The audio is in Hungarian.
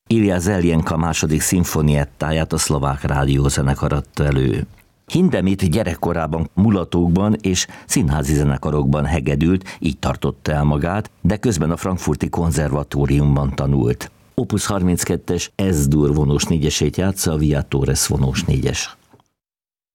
Ilja Zeljenka második szimfoniettáját a Szlovák Rádiózenekar adta elő. Hindemith gyerekkorában mulatókban és színházi zenekarokban hegedült, így tartotta el magát, de közben a Frankfurti Konzervatóriumban tanult. Opus 32-es S-dur vonós négyesét játsza a Viatores vonós négyes.